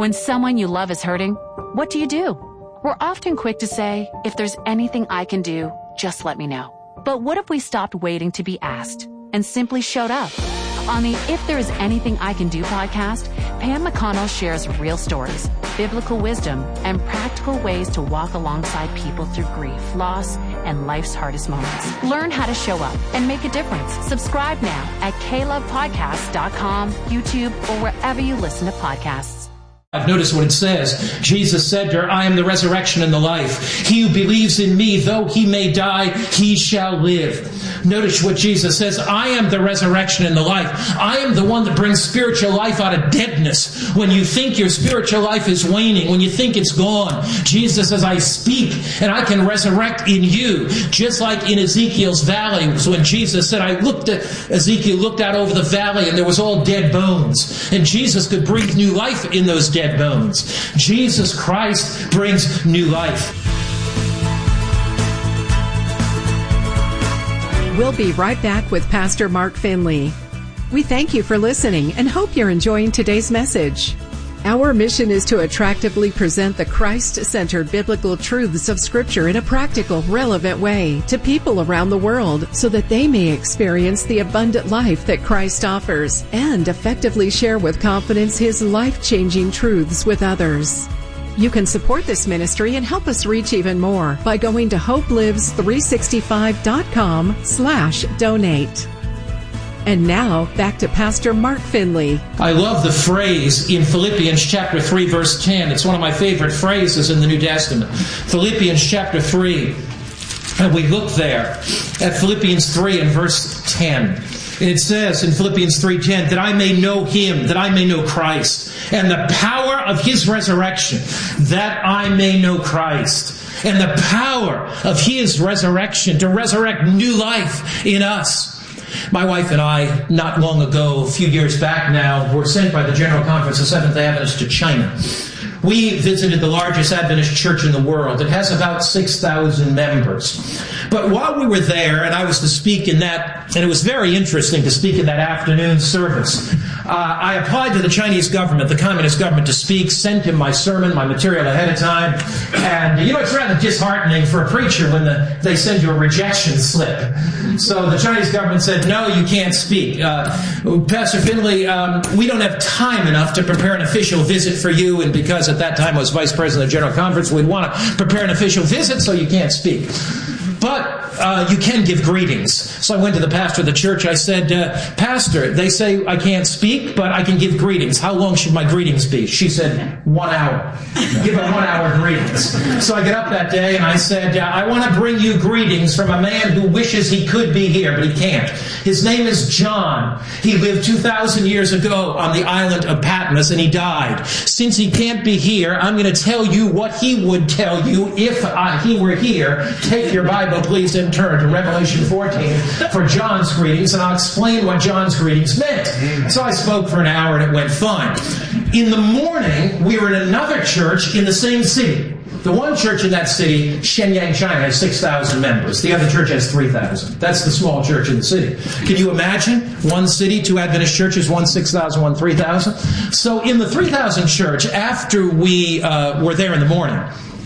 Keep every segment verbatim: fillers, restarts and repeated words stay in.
When someone you love is hurting, what do you do? We're often quick to say, if there's anything I can do, just let me know. But what if we stopped waiting to be asked and simply showed up? On the If There Is Anything I Can Do podcast, Pam McConnell shares real stories, biblical wisdom, and practical ways to walk alongside people through grief, loss, and life's hardest moments. Learn how to show up and make a difference. Subscribe now at k love podcast dot com, YouTube, or wherever you listen to podcasts. I've noticed what it says. Jesus said to her, I am the resurrection and the life. He who believes in me, though he may die, he shall live. Notice what Jesus says. I am the resurrection and the life. I am the one that brings spiritual life out of deadness. When you think your spiritual life is waning, when you think it's gone, Jesus says, I speak and I can resurrect in you. Just like in Ezekiel's valley, so when Jesus said, I looked at, Ezekiel looked out over the valley and there was all dead bones. And Jesus could breathe new life in those dead dead bones. Jesus Christ brings new life. We'll be right back with Pastor Mark Finley. We thank you for listening and hope you're enjoying today's message. Our mission is to attractively present the Christ-centered biblical truths of Scripture in a practical, relevant way to people around the world so that they may experience the abundant life that Christ offers and effectively share with confidence His life-changing truths with others. You can support this ministry and help us reach even more by going to hope lives three sixty-five dot com slash donate. And now, back to Pastor Mark Finley. I love the phrase in Philippians chapter three, verse ten. It's one of my favorite phrases in the New Testament. Philippians chapter three. And we look there at Philippians three and verse ten. And it says in Philippians three ten, that I may know Him, that I may know Christ, and the power of His resurrection, that I may know Christ, and the power of His resurrection to resurrect new life in us. My wife and I, not long ago, a few years back now, were sent by the General Conference of Seventh-day Adventists to China. We visited the largest Adventist church in the world. It has about six thousand members. But while we were there, and I was to speak in that, and it was very interesting to speak in that afternoon service, uh, I applied to the Chinese government, the communist government, to speak, sent him my sermon, my material ahead of time. And, you know, it's rather disheartening for a preacher when the, they send you a rejection slip. So the Chinese government said, no, you can't speak. Uh, Pastor Finley, um, we don't have time enough to prepare an official visit for you, and because at that time I was vice president of the General Conference, we'd want to prepare an official visit, so you can't speak. But uh, you can give greetings. So I went to the pastor of the church. I said, uh, Pastor, they say I can't speak, but I can give greetings. How long should my greetings be? She said, one hour. Give a one-hour greetings. So I get up that day and I said, uh, I want to bring you greetings from a man who wishes he could be here, but he can't. His name is John. He lived two thousand years ago on the island of Patmos, and he died. Since he can't be here, I'm going to tell you what he would tell you if uh, he were here. Take your Bible, please, and turn to Revelation fourteen for John's greetings, and I'll explain what John's greetings meant. So I spoke for an hour, and it went fine. In the morning, we were in another church in the same city. The one church in that city, Shenyang, China, has six thousand members. The other church has three thousand. That's the small church in the city. Can you imagine? One city, two Adventist churches, one six thousand, one three thousand. So in the three thousand church, after we uh, were there in the morning,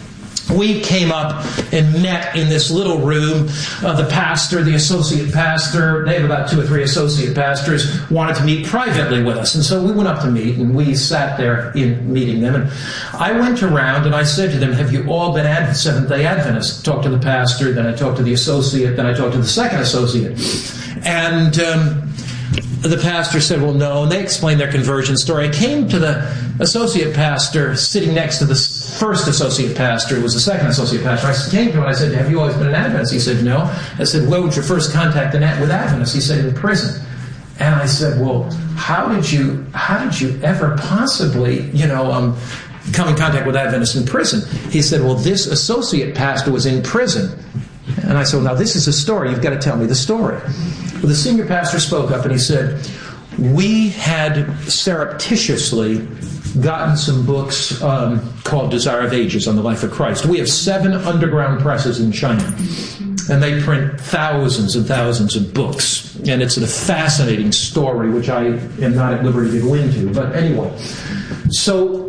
we came up and met in this little room. Uh, the pastor, the associate pastor, they have about two or three associate pastors, wanted to meet privately with us. And so we went up to meet, and we sat there in meeting them. And I went around and I said to them, have you all been Advent, Seventh-day Adventists? Talked to the pastor, then I talked to the associate, then I talked to the second associate. And um, the pastor said, well, no. And they explained their conversion story. I came to the associate pastor sitting next to the first associate pastor. It was the second associate pastor. I came to him and I said, have you always been an Adventist? He said, no. I said, where was your first contact with Adventists? He said, in prison. And I said, well, how did you, how did you ever possibly, you know, um, come in contact with Adventists in prison? He said, well, this associate pastor was in prison. And I said, well, now this is a story. You've got to tell me the story. Well, the senior pastor spoke up and he said, we had surreptitiously gotten some books um, called Desire of Ages on the life of Christ. We have seven underground presses in China, and they print thousands and thousands of books. And it's a fascinating story, which I am not at liberty to go into. But anyway, so